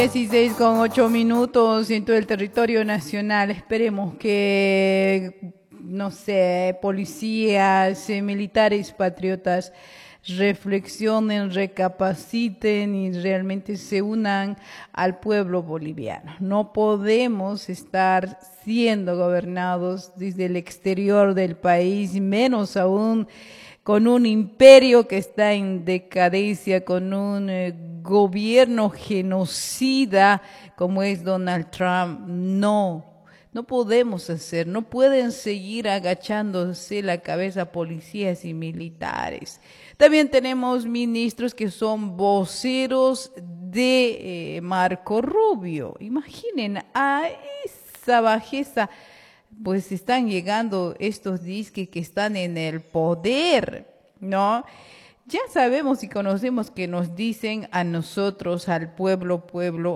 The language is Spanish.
16:08 en todo el territorio nacional. Esperemos que, no sé, policías, militares, patriotas reflexionen, recapaciten y realmente se unan al pueblo boliviano. No podemos estar siendo gobernados desde el exterior del país, menos aún con un imperio que está en decadencia, con un gobierno genocida como es Donald Trump. No podemos hacer, no pueden seguir agachándose la cabeza policías y militares. También tenemos ministros que son voceros de Marco Rubio. Imaginen a esa bajeza. Pues están llegando estos disques que están en el poder, ¿no? Ya sabemos y conocemos que nos dicen a nosotros, al pueblo,